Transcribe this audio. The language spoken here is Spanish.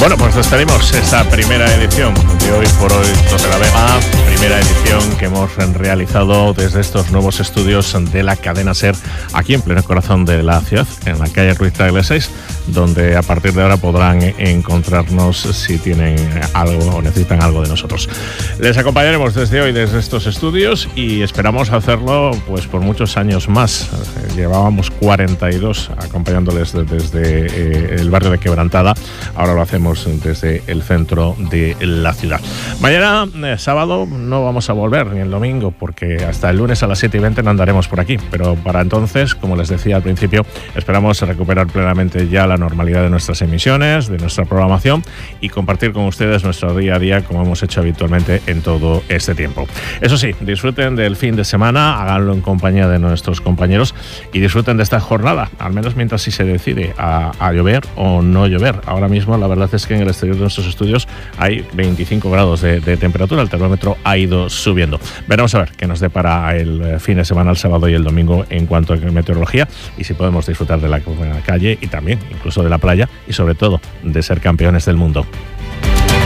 Bueno, pues despedimos esta primera edición de Hoy por Hoy Torrelavega, primera edición que hemos realizado desde estos nuevos estudios de la cadena SER, aquí en pleno corazón de la ciudad, en la calle Ruiz Tagle 6, donde a partir de ahora podrán encontrarnos si tienen algo o necesitan algo de nosotros. Les acompañaremos desde hoy, desde estos estudios, y esperamos hacerlo pues por muchos años más. Llevábamos 42 acompañándoles desde el barrio de Quebrantada, ahora lo hacemos desde el centro de la ciudad. Mañana, sábado, no vamos a volver, ni el domingo, porque hasta el lunes a las 7:20 no andaremos por aquí, pero para entonces, como les decía al principio, esperamos recuperar plenamente ya la normalidad de nuestras emisiones, de nuestra programación, y compartir con ustedes nuestro día a día como hemos hecho habitualmente en todo este tiempo. Eso sí, disfruten del fin de semana, háganlo en compañía de nuestros compañeros y disfruten de esta jornada, al menos mientras si se decide a llover o no llover. Ahora mismo la verdad es que en el exterior de nuestros estudios hay 25 grados de temperatura, el termómetro ha ido subiendo. Veremos a ver qué nos depara el fin de semana, el sábado y el domingo en cuanto a meteorología, y si podemos disfrutar de la calle y también incluso de la playa, y sobre todo de ser campeones del mundo.